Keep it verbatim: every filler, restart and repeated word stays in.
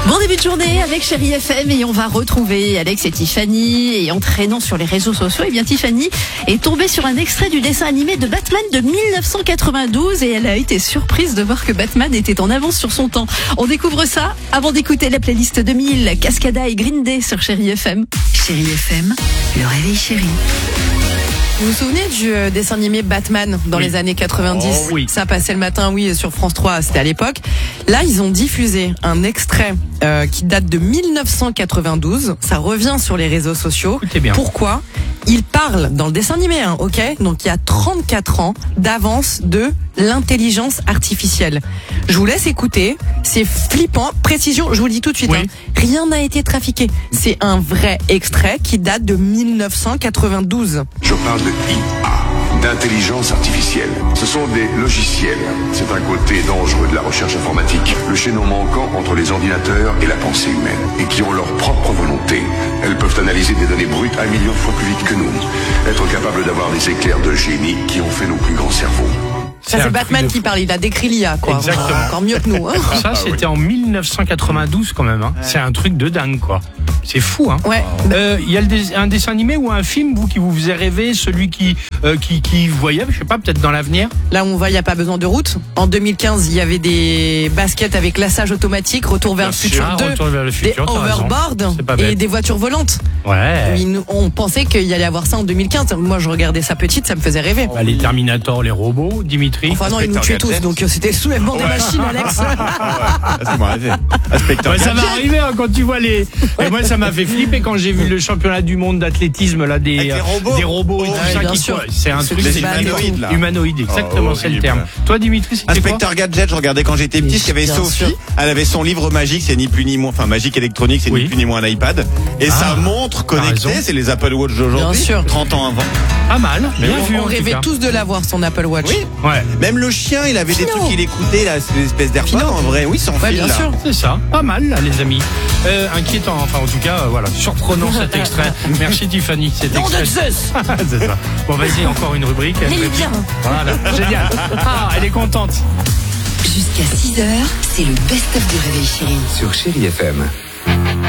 Bon début de journée avec Chérie F M et on va retrouver Alex et Tiffany. Et en traînant sur les réseaux sociaux, et bien Tiffany est tombée sur un extrait du dessin animé de Batman de dix-neuf cent quatre-vingt-douze et elle a été surprise de voir que Batman était en avance sur son temps. On découvre ça avant d'écouter la playlist deux mille, Cascada et Green Day sur Chérie F M. Chérie F M, le réveil chéri. Vous vous souvenez du euh, dessin animé Batman dans Oui. les années quatre-vingt-dix? Oh, oui. Ça passait le matin, oui, sur France trois, c'était à l'époque. Là, ils ont diffusé un extrait euh, qui date de dix-neuf cent quatre-vingt-douze. Ça revient sur les réseaux sociaux. Écoutez bien. Pourquoi? Il parle dans le dessin animé, hein, ok? Donc il y a trente-quatre ans d'avance de l'intelligence artificielle. Je vous laisse écouter. C'est flippant. Précision, je vous le dis tout de suite. Oui. Hein, rien n'a été trafiqué. C'est un vrai extrait qui date de dix-neuf cent quatre-vingt-douze. Je parle de I A, d'intelligence artificielle. Ce sont des logiciels. C'est un côté dangereux de la recherche informatique. Le chaînon manquant entre les ordinateurs et la pensée humaine. Et qui ont leur propre volonté. Elles peuvent analyser des données brutes un million de fois plus vite que nous. Être capables d'avoir des éclairs de génie qui ont fait nos plus grands cerveaux. Ça, C'est c'est un Batman truc de qui fou. parle, il a décrit l'I A, quoi. Exactement. Encore mieux que nous, hein. Ça, c'était en dix-neuf cent quatre-vingt-douze quand même. Hein. C'est un truc de dingue, quoi. C'est fou, hein. Ouais. Euh, Il y a le dé- un dessin animé ou un film, vous, qui vous faisait rêver, celui qui, euh, qui, qui voyait, je sais pas, peut-être dans l'avenir. Là où on va, il n'y a pas besoin de route. En deux mille quinze, il y avait des baskets avec lassage automatique, retour vers le Bien sûr. futur Ah, deux, Retour vers le futur, des t'as raison. hoverboards C'est pas et bête. des voitures volantes. Ouais. Oui, nous, on pensait qu'il y allait avoir ça en deux mille quinze. Moi, je regardais ça petite, ça me faisait rêver. Bah, les Terminator, les robots, Dimitri. Enfin non, ils nous tuaient tous, donc euh, c'était le soulèvement des machines, Alex. C'est mon rêve. Inspecteur. Ouais, ça va arriver hein, quand tu vois les. Et moi, ça m'a fait flipper quand j'ai vu le championnat du monde d'athlétisme là des Avec les euh, robots. des robots et Oh, tout ouais, ça bien qui sûr. courent. C'est un C'est truc des c'est humanoïdes, là. humanoïde, exactement, Oh, c'est le horrible. terme. Toi, Dimitri, c'était quoi? Inspecteur Gadget, je regardais quand j'étais petit, parce qu'il y avait Bien Sophie. sûr. Elle avait son livre magique, c'est ni plus ni moins, enfin magique électronique, c'est Oui. ni plus ni moins un iPad. Et Ah, sa montre connectée, raison. c'est les Apple Watch d'aujourd'hui. Bien sûr. trente ans avant. Pas mal, bien vu On en tout rêvait cas. tous de l'avoir, son Apple Watch. Oui. Ouais, Même le chien, il avait des Pinot. trucs qu'il écoutait, là, c'est une espèce d'AirPod Pinot. en vrai. Oui, sans Ouais, fil, bien là. sûr. c'est ça, pas mal là, les amis. Euh, inquiétant, enfin en tout cas, euh, voilà, surprenant cet extrait. Merci Tiffany, cet Nom de extrait. Zeus. C'est ça. Bon, vas-y, encore une rubrique. Elle est bien. Voilà, génial. Ah, elle est contente. Jusqu'à six heures, c'est le best-of du réveil chéri. Sur Chérie F M.